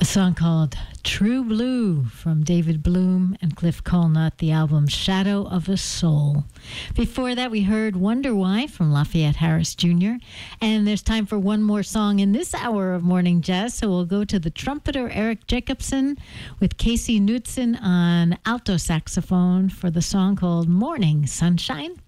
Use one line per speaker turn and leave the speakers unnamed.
A song called True Blue from David Bloom and Cliff Colnut, the album Shadow of a Soul. Before that, we heard Wonder Why from Lafayette Harris Jr. And there's time for one more song in this hour of Morning Jazz, so we'll go to the trumpeter Eric Jacobson with Casey Knudsen on alto saxophone for the song called Morning Sunshine.